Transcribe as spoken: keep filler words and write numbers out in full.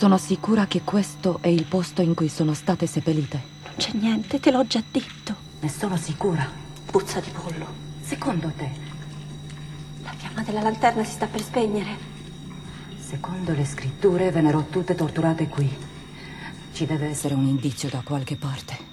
Sono sicura che questo è il posto in cui sono state seppellite. Non c'è niente, te l'ho già detto. Ne sono sicura. Puzza di pollo. Secondo te? La fiamma della lanterna si sta per spegnere. Secondo le scritture vennero tutte torturate qui. Ci deve essere un indizio da qualche parte.